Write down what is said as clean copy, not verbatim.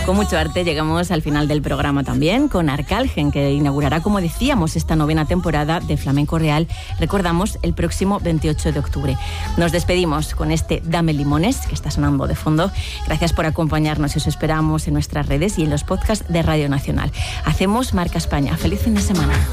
Con mucho arte llegamos al final del programa también con Arcalgen, que inaugurará, como decíamos, esta 9ª temporada de Flamenco Real. Recordamos, el próximo 28 de octubre. Nos despedimos con este Dame Limones, que está sonando de fondo. Gracias por acompañarnos y os esperamos en nuestras redes y en los podcasts de Radio Nacional. Hacemos Marca España. Feliz fin de semana.